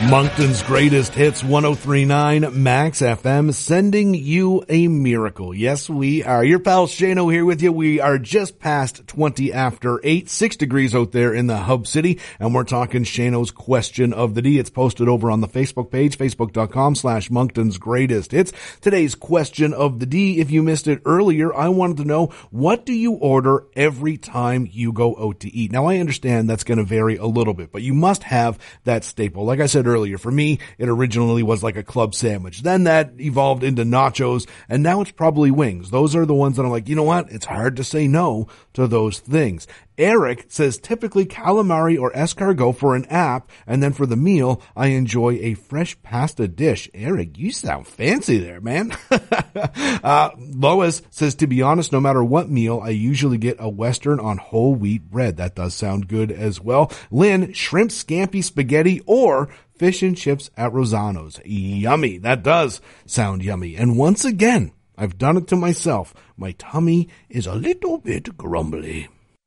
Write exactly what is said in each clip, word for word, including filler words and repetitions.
Moncton's greatest hits, one oh three point nine Max F M, sending you a miracle. Yes, we are. Your pal Shano here with you. We are just past twenty after eight, six degrees out there in the hub city, and we're talking Shano's question of the day. It's posted over on the Facebook page, facebook.com slash Moncton's greatest hits. Today's question of the day, if you missed it earlier, I wanted to know, what do you order every time you go out to eat? Now, I understand that's going to vary a little bit, but you must have that staple. Like I said earlier, for me, it originally was like a club sandwich. Then that evolved into nachos, and now it's probably wings. Those are the ones that I'm like, you know what? It's hard to say no to those things. Eric says typically calamari or escargot for an app, and then for the meal, I enjoy a fresh pasta dish. Eric, you sound fancy there, man. uh, Lois says, to be honest, no matter what meal, I usually get a Western on whole wheat bread. That does sound good as well. Lynn, shrimp scampi spaghetti or fish and chips at Rosano's. Yummy. That does sound yummy. And once again, I've done it to myself. My tummy is a little bit grumbly.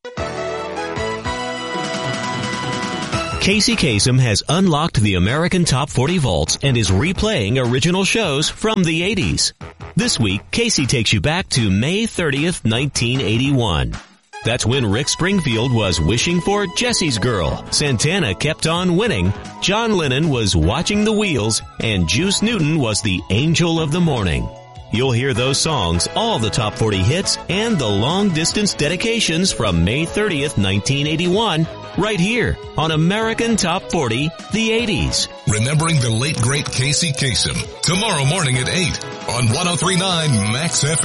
Casey Kasem has unlocked the American Top forty vaults and is replaying original shows from the eighties. This week, Casey takes you back to May thirtieth, nineteen eighty-one. That's when Rick Springfield was wishing for Jesse's Girl, Santana kept on winning, John Lennon was watching the wheels, and Juice Newton was the angel of the morning. You'll hear those songs, all the top forty hits, and the long-distance dedications from May thirtieth, nineteen eighty-one, right here on American Top forty, the eighties. Remembering the late, great Casey Kasem, tomorrow morning at eight on one oh three point nine Max F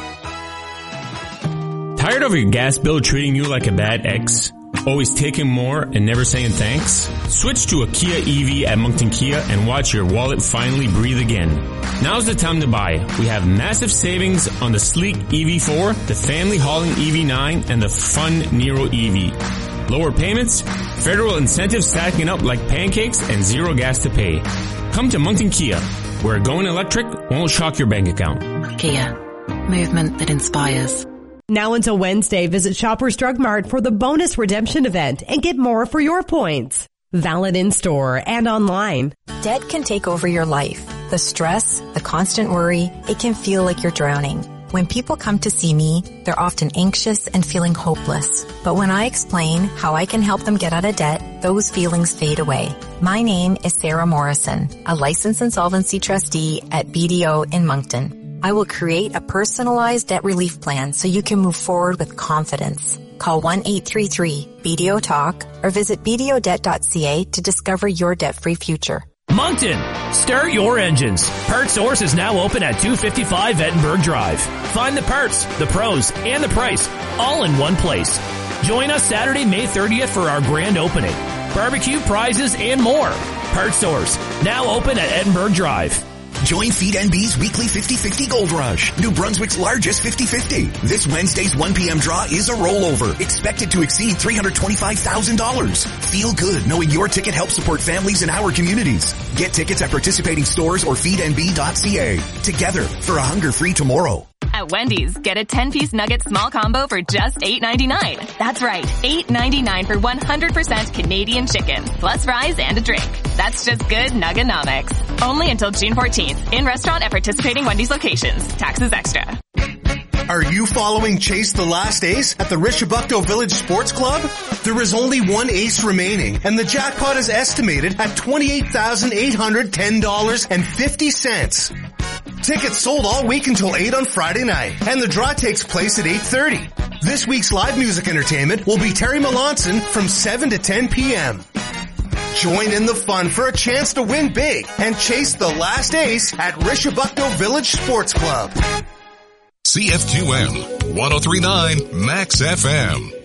M. Tired of your gas bill treating you like a bad ex? Always taking more and never saying thanks? Switch to a Kia E V at Moncton Kia and watch your wallet finally breathe again. Now's the time to buy. We have massive savings on the sleek E V four, the family hauling E V nine, and the fun Nero E V. Lower payments, federal incentives stacking up like pancakes, and zero gas to pay. Come to Moncton Kia, where going electric won't shock your bank account. Kia, movement that inspires. Now until Wednesday, visit Shoppers Drug Mart for the bonus redemption event and get more for your points. Valid in store and online. Debt can take over your life. The stress, the constant worry, it can feel like you're drowning. When people come to see me, they're often anxious and feeling hopeless. But when I explain how I can help them get out of debt, those feelings fade away. My name is Sarah Morrison, a licensed insolvency trustee at B D O in Moncton. I will create a personalized debt relief plan so you can move forward with confidence. Call one eight three three B D O talk or visit b d o debt dot c a to discover your debt-free future. Moncton, start your engines. Part Source is now open at two fifty-five Vettenberg Drive. Find the parts, the pros, and the price all in one place. Join us Saturday, May thirtieth for our grand opening. Barbecue, prizes, and more. Part Source, now open at Edinburgh Drive. Join Feed N B's weekly fifty-fifty Gold Rush, New Brunswick's largest fifty-fifty. This Wednesday's one p.m. draw is a rollover, expected to exceed three hundred twenty-five thousand dollars. Feel good knowing your ticket helps support families in our communities. Get tickets at participating stores or feed n b dot c a. Together for a hunger-free tomorrow. At Wendy's, get a ten-piece nugget small combo for just eight ninety-nine. That's right, eight ninety-nine for one hundred percent Canadian chicken, plus fries and a drink. That's just good Nugganomics. Only until June fourteenth. In-restaurant at participating Wendy's locations. Taxes extra. Are you following Chase the Last Ace at the Rishabukto Village Sports Club? There is only one ace remaining, and the jackpot is estimated at twenty-eight thousand eight hundred ten dollars and fifty cents. Tickets sold all week until eight on Friday night, and the draw takes place at eight thirty. This week's live music entertainment will be Terry Melanson from seven to ten p.m. Join in the fun for a chance to win big and chase the last ace at Rishabukto Village Sports Club. C F two M, one oh three point nine Max F M.